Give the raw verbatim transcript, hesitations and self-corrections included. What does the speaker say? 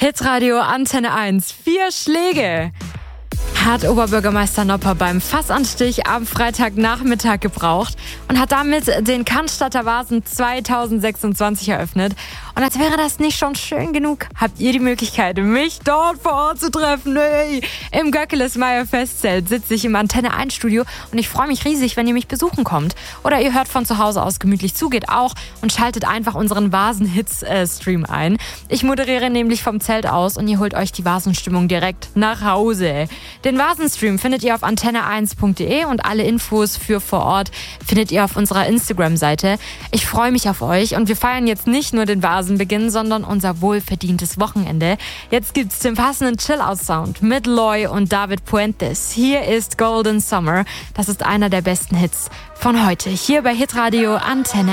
Hitradio Antenne eins. Vier Schläge hat Oberbürgermeister Nopper beim Fassanstich am Freitagnachmittag gebraucht und hat damit den Cannstatter Vasen zweitausendsechsundzwanzig eröffnet. Und als wäre das nicht schon schön genug, habt ihr die Möglichkeit, mich dort vor Ort zu treffen. Hey, im Göckeles-Meyer Festzelt sitze ich im Antenne eins Studio und ich freue mich riesig, wenn ihr mich besuchen kommt. Oder ihr hört von zu Hause aus gemütlich zu, geht auch und schaltet einfach unseren Vasen-Hits-Stream ein. Ich moderiere nämlich vom Zelt aus und ihr holt euch die Vasenstimmung direkt nach Hause. Den Vasenstream findet ihr auf antenne eins punkt de und alle Infos für vor Ort findet ihr auf unserer Instagram-Seite. Ich freue mich auf euch und wir feiern jetzt nicht nur den Vasenbeginn, sondern unser wohlverdientes Wochenende. Jetzt gibt's den passenden Chill-Out-Sound mit Loy und David Puentes. Hier ist Golden Summer. Das ist einer der besten Hits von heute. Hier bei Hitradio Antenne